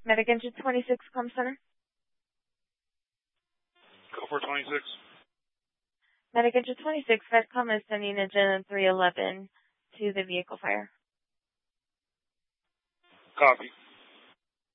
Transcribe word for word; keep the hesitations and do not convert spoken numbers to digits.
Medic Engine twenty-six, Comm Center. Go for twenty-six. Medic Engine twenty-six, FedCom is sending Engine three eleven to the vehicle fire. Copy.